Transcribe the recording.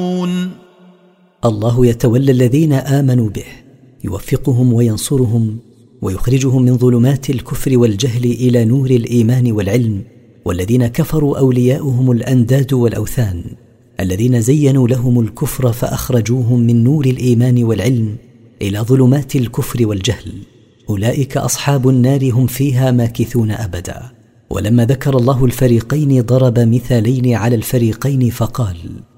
الله يتولى الذين آمنوا به، يوفقهم وينصرهم ويخرجهم من ظلمات الكفر والجهل إلى نور الإيمان والعلم. والذين كفروا أولياؤهم الأنداد والأوثان، الذين زينوا لهم الكفر فأخرجوهم من نور الإيمان والعلم إلى ظلمات الكفر والجهل. أولئك أصحاب النار هم فيها ماكثون أبدا. ولما ذكر الله الفريقين ضرب مثالين على الفريقين فقال: